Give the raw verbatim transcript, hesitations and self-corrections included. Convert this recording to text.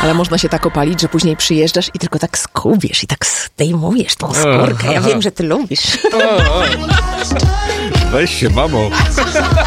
Ale można się tak opalić, że później przyjeżdżasz i tylko tak skubiesz i tak zdejmujesz tą skórkę. Ja wiem, że ty lubisz. Weź się, mamo.